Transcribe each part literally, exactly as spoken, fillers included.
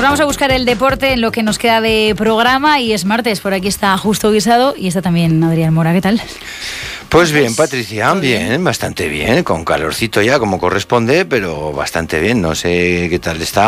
vamos a buscar el deporte en lo que nos queda de programa y es martes. Por aquí está Justo Guisado y está también Adrián Mora. ¿Qué tal? Pues bien, Patricia, bien, bien, bastante bien, con calorcito ya como corresponde, pero bastante bien. No sé qué tal está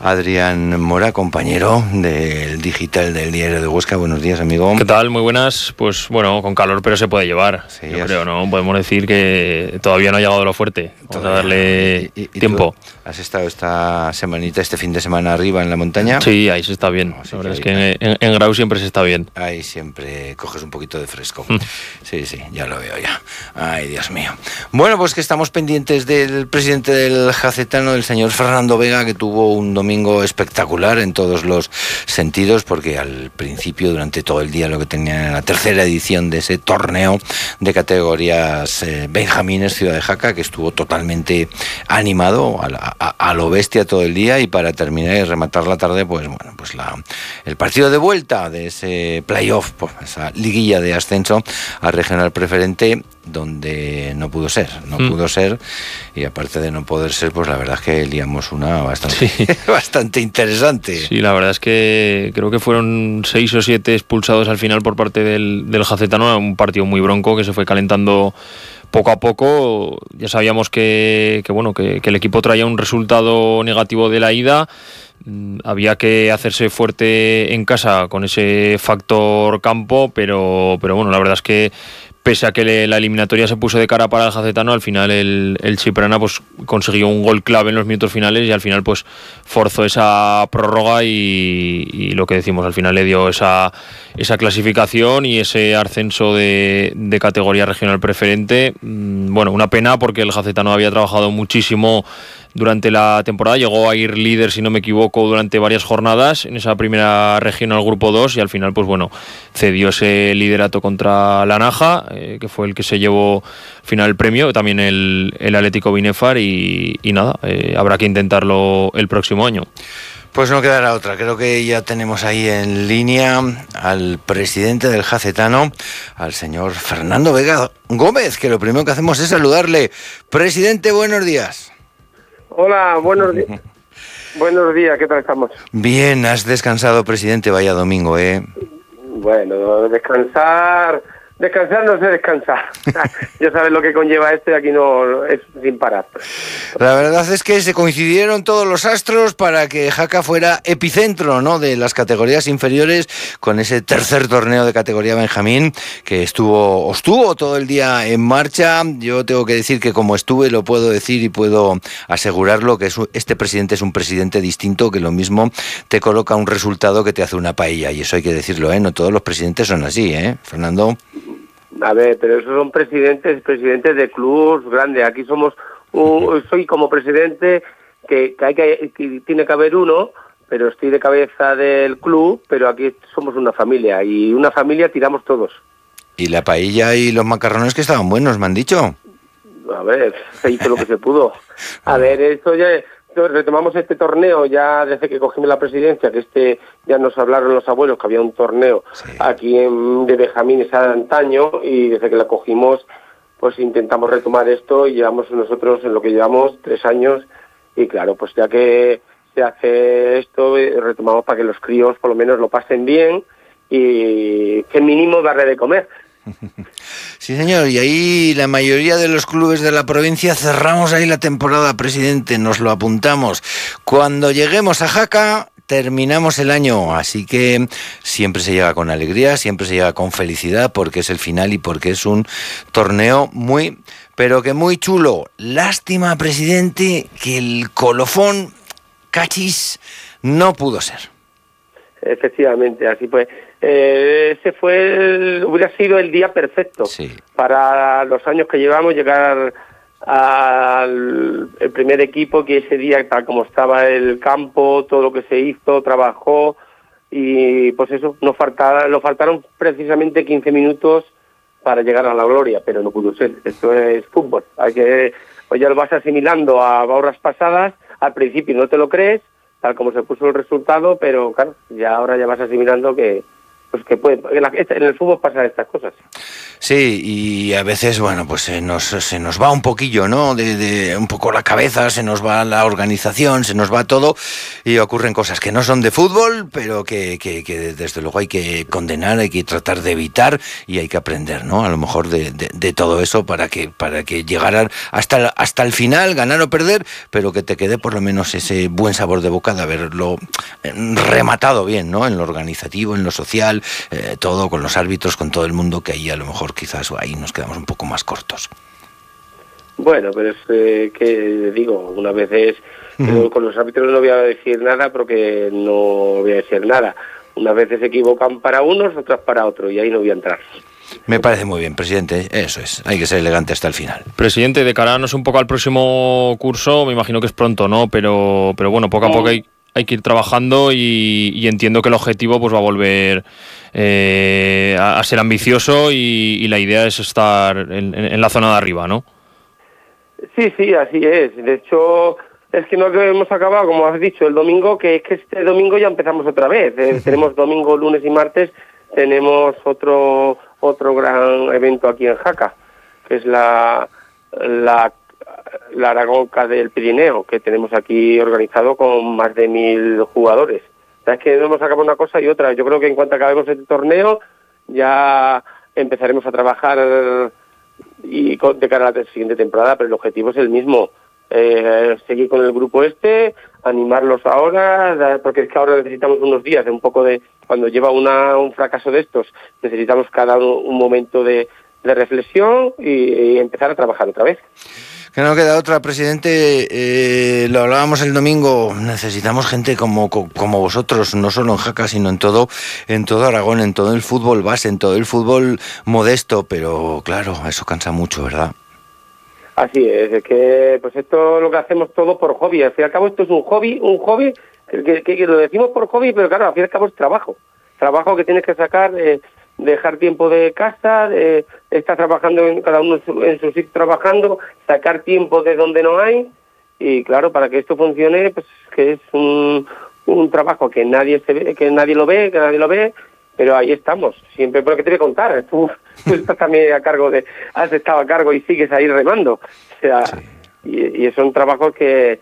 Adrián Mora, compañero del digital del Diario de Huesca. Buenos días, amigo. ¿Qué tal? Muy buenas. Pues bueno, con calor, pero se puede llevar. Sí, yo creo, ¿no? Podemos decir que todavía no ha llegado lo fuerte. Vamos todavía, a darle y, y, tiempo. ¿Y has estado esta semanita, este fin de semana arriba en la montaña? Sí, ahí se está bien. No, sí, la verdad es que en, en, en Grau siempre se está bien. Ahí siempre coges un poquito de fresco. Mm. Sí, sí, ya lo veo ya. Ay, Dios mío. Bueno, pues que estamos pendientes del presidente del Jacetano, el señor Fernando Vega, que tuvo un domingo espectacular en todos los sentidos, porque al principio, durante todo el día, lo que tenían en la tercera edición de ese torneo de categorías eh, Benjamines Ciudad de Jaca, que estuvo totalmente animado a, la, a, a lo bestia todo el día, y para terminar y rematar la tarde, pues bueno, pues la, el partido de vuelta de ese playoff, pues esa liguilla de ascenso a regional preferente, donde no pudo ser, no mm. pudo ser, y aparte de no poder ser, pues la verdad es que liamos una bastante, sí. bastante interesante. Sí, la verdad es que creo que fueron seis o siete expulsados al final por parte del, del Jacetano, un partido muy bronco que se fue calentando poco a poco. Ya sabíamos que, que bueno, que, que el equipo traía un resultado negativo de la ida. Había que hacerse fuerte en casa con ese factor campo, pero, pero bueno, la verdad es que pese a que le, la eliminatoria se puso de cara para el Jacetano, al final el, el Chiprana pues consiguió un gol clave en los minutos finales y al final pues forzó esa prórroga y, y lo que decimos, al final le dio esa, esa clasificación y ese ascenso de, de categoría regional preferente. Bueno, una pena porque el Jacetano había trabajado muchísimo durante la temporada, llegó a ir líder, si no me equivoco, durante varias jornadas en esa primera región al grupo dos y al final, pues bueno, cedió ese liderato contra la Naja, eh, que fue el que se llevó al final el premio, también el, el Atlético Binefar y, y nada, eh, habrá que intentarlo el próximo año. Pues no quedará otra, creo que ya tenemos ahí en línea al presidente del Jacetano, al señor Fernando Vega Gómez, que lo primero que hacemos es saludarle. Presidente, buenos días. Hola, buenos días. Buenos días, ¿qué tal estamos? Bien, has descansado, presidente, vaya domingo, ¿eh? Bueno, descansar, descansar no sé descansar. Ya sabes lo que conlleva esto y aquí no es sin parar. La verdad es que se coincidieron todos los astros para que Jaca fuera epicentro, ¿no?, de las categorías inferiores, con ese tercer torneo de categoría Benjamín que estuvo, estuvo todo el día en marcha. Yo tengo que decir que como estuve, lo puedo decir y puedo asegurarlo, que es, este presidente es un presidente distinto, que lo mismo te coloca un resultado que te hace una paella, y eso hay que decirlo, ¿eh? No todos los presidentes son así, ¿eh, Fernando? A ver, pero esos son presidentes, presidentes de clubes grandes. Aquí somos, uh, soy como presidente que, que hay que, que tiene que haber uno, pero estoy de cabeza del club, pero aquí somos una familia y una familia tiramos todos. ¿Y la paella y los macarrones que estaban buenos, me han dicho? A ver, se hizo lo que se pudo. A ver, esto ya... Retomamos este torneo ya desde que cogimos la presidencia, que este ya nos hablaron los abuelos que había un torneo sí. aquí en, de Benjamines de antaño, y desde que la cogimos pues intentamos retomar esto y llevamos nosotros en lo que llevamos tres años y claro, pues ya que se hace esto retomamos para que los críos por lo menos lo pasen bien y que mínimo darle de comer. Sí, señor, y ahí la mayoría de los clubes de la provincia cerramos ahí la temporada, presidente, nos lo apuntamos. Cuando lleguemos a Jaca, terminamos el año, así que siempre se llega con alegría, siempre se llega con felicidad, porque es el final y porque es un torneo muy, pero que muy chulo. Lástima, presidente, que el colofón, cachis, no pudo ser. Efectivamente, así pues. Eh, ese fue el, hubiera sido el día perfecto sí. para los años que llevamos llegar al el primer equipo, que ese día tal como estaba el campo, todo lo que se hizo, trabajó y pues eso, nos faltaba, nos faltaron precisamente quince minutos para llegar a la gloria, pero no pudo ser. Esto es fútbol, hay que pues ya lo vas asimilando a horas pasadas, al principio no te lo crees, tal como se puso el resultado, pero claro, ya ahora ya vas asimilando que pues que puede, en, la, en el fútbol pasan estas cosas. Sí, y a veces, bueno, pues se nos, se nos va un poquillo, ¿no? De, de un poco la cabeza, se nos va la organización, se nos va todo y ocurren cosas que no son de fútbol, pero que, que, que desde luego hay que condenar, hay que tratar de evitar y hay que aprender, ¿no? A lo mejor de, de, de todo eso para que para que llegaran hasta, hasta el final, ganar o perder, pero que te quede por lo menos ese buen sabor de boca de haberlo rematado bien, ¿no? En lo organizativo, en lo social, eh, todo, con los árbitros, con todo el mundo, que ahí a lo mejor quizás ahí nos quedamos un poco más cortos. Bueno, pero es eh, que digo, unas veces uh-huh. con los árbitros no voy a decir nada porque no voy a decir nada. Unas veces se equivocan para unos, otras para otros, y ahí no voy a entrar. Me parece muy bien, presidente, eso es, hay que ser elegante hasta el final. Presidente, de cara no sé, un poco al próximo curso, me imagino que es pronto, ¿no? Pero, pero bueno, poco a poco hay, hay que ir trabajando y, y entiendo que el objetivo pues va a volver eh, a, a ser ambicioso y, y la idea es estar en, en la zona de arriba, ¿no? Sí, sí, así es. De hecho, es que no hemos acabado, como has dicho, el domingo, que es que este domingo ya empezamos otra vez. Eh, tenemos domingo, lunes y martes, tenemos otro otro gran evento aquí en Jaca, que es la la, la Aragonca del Pirineo, que tenemos aquí organizado con más de mil jugadores. O sea, es que no hemos acabado una cosa y otra. Yo creo que en cuanto acabemos este torneo, ya empezaremos a trabajar y con, de cara a la siguiente temporada, pero el objetivo es el mismo, eh, seguir con el grupo este, animarlos ahora, porque es que ahora necesitamos unos días de un poco de, cuando lleva una, un fracaso de estos, necesitamos cada uno un momento de, de reflexión y, y empezar a trabajar otra vez. Que no queda otra, presidente, eh, lo hablábamos el domingo, necesitamos gente como, como vosotros, no solo en Jaca, sino en todo, en todo Aragón, en todo el fútbol base, en todo el fútbol modesto, pero claro, eso cansa mucho, ¿verdad? Así es, es que pues esto lo que hacemos todo por hobby, al fin y al cabo esto es un hobby, un hobby, que, que, que lo decimos por hobby, pero claro, al fin y al cabo es trabajo, trabajo que tienes que sacar, eh, dejar tiempo de casa, de estar trabajando, en cada uno en su, en su sitio trabajando, sacar tiempo de donde no hay, y claro, para que esto funcione, pues que es un, un trabajo que nadie se ve, que nadie lo ve, que nadie lo ve, pero ahí estamos, siempre, porque te voy a contar, tú, tú estás también a cargo de, has estado a cargo y sigues ahí remando, o sea, sí. y, y son trabajos que,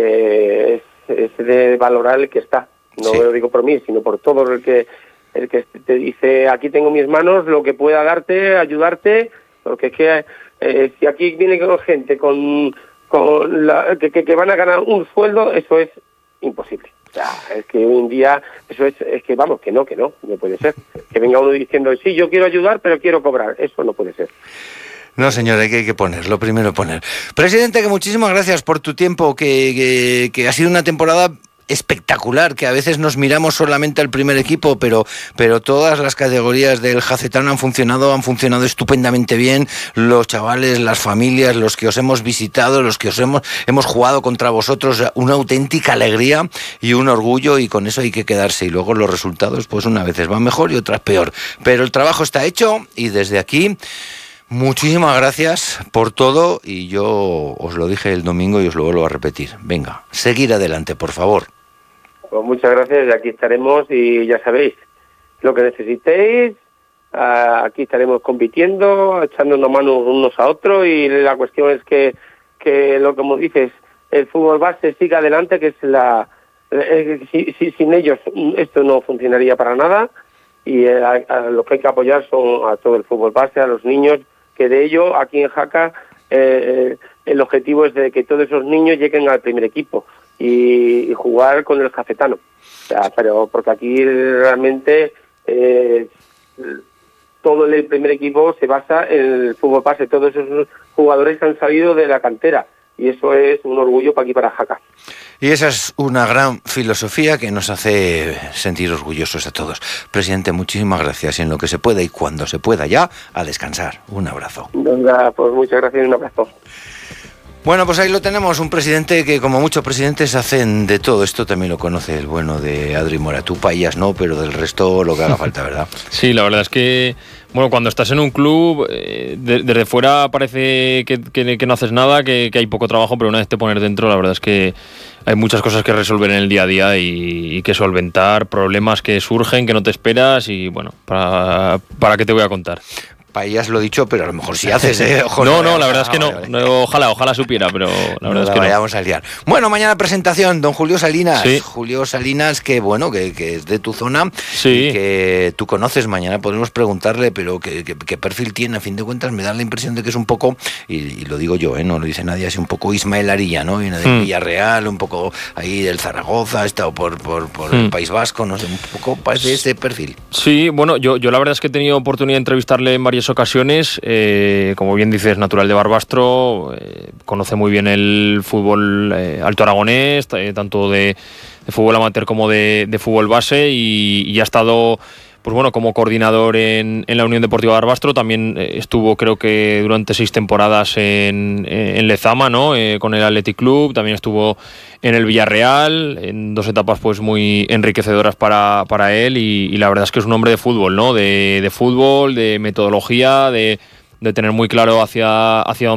que es, es de valorar el que está, no sí. lo digo por mí, sino por todo el que el que te dice, aquí tengo mis manos, lo que pueda darte, ayudarte, porque es que eh, si aquí viene con gente con, con la, que, que, que van a ganar un sueldo, eso es imposible. O sea, es que hoy en día, eso es, es que vamos, que no, que no, no puede ser. Que venga uno diciendo, sí, yo quiero ayudar, pero quiero cobrar, eso no puede ser. No, señor, hay que, hay que poner, lo primero poner. Presidente, que muchísimas gracias por tu tiempo, que, que, que ha sido una temporada espectacular, que a veces nos miramos solamente al primer equipo, pero pero todas las categorías del Jacetano han funcionado, han funcionado estupendamente bien, los chavales, las familias, los que os hemos visitado, los que os hemos hemos jugado contra vosotros, una auténtica alegría y un orgullo, y con eso hay que quedarse, y luego los resultados pues unas veces van mejor y otras peor, pero el trabajo está hecho y desde aquí muchísimas gracias por todo, y yo os lo dije el domingo y os lo vuelvo a repetir. Venga, seguir adelante, por favor. Pues muchas gracias, y aquí estaremos, y ya sabéis, lo que necesitéis, aquí estaremos compitiendo, echándonos manos unos a otros, y la cuestión es que, que lo como dices, el fútbol base siga adelante, que es la... Eh, si, si, sin ellos esto no funcionaría para nada, y a, a lo que hay que apoyar son a todo el fútbol base, a los niños, que de ello aquí en Jaca eh, el objetivo es de que todos esos niños lleguen al primer equipo y, y jugar con el Jacetano. O sea, pero porque aquí realmente eh, todo el primer equipo se basa en el fútbol base, todos esos jugadores han salido de la cantera, y eso es un orgullo para aquí, para Jaca. Y esa es una gran filosofía que nos hace sentir orgullosos a todos. Presidente, muchísimas gracias, y en lo que se pueda y cuando se pueda ya, a descansar. Un abrazo. Venga, pues muchas gracias y un abrazo. Bueno, pues ahí lo tenemos, un presidente que, como muchos presidentes, hacen de todo. Esto también lo conoce el bueno de Adri Mora. Tú paías no, pero del resto lo que haga falta, ¿verdad? Sí, la verdad es que Bueno, cuando estás en un club, eh, de, desde fuera parece que, que, que no haces nada, que, que hay poco trabajo, pero una vez te pones dentro, la verdad es que hay muchas cosas que resolver en el día a día y, y que solventar, problemas que surgen, que no te esperas y bueno, ¿para, para qué te voy a contar? Paellas lo he dicho, pero a lo mejor sí haces, ¿eh? Ojo, no, no, no, la verdad es que no. no ojalá, ojalá supiera, pero la verdad no es la que vayamos no. a liar. Bueno, mañana presentación, don Julio Salinas. Sí. Julio Salinas, que bueno, que, que es de tu zona, sí. y que tú conoces. Mañana podemos preguntarle, pero ¿qué, qué, qué perfil tiene? A fin de cuentas, me da la impresión de que es un poco, y, y lo digo yo, ¿eh? No lo dice nadie, es un poco Ismael Arilla, ¿no? Viene del hmm. Villarreal, un poco ahí del Zaragoza, ha estado por, por, por hmm. el País Vasco, no sé, un poco parece ese perfil. Sí, bueno, yo, yo la verdad es que he tenido oportunidad de entrevistarle en varias ocasiones. Eh, como bien dices, natural de Barbastro, eh, conoce muy bien el fútbol eh, alto aragonés, eh, tanto de, de fútbol amateur como de, de fútbol base, y, y ha estado, pues bueno, como coordinador en, en la Unión Deportiva Barbastro. También eh, estuvo, creo que durante seis temporadas en, en Lezama, ¿no? Eh, con el Athletic Club. También estuvo en el Villarreal, en dos etapas pues muy enriquecedoras para, para él, y, y la verdad es que es un hombre de fútbol, ¿no? De, de fútbol, de metodología, de, de tener muy claro hacia, hacia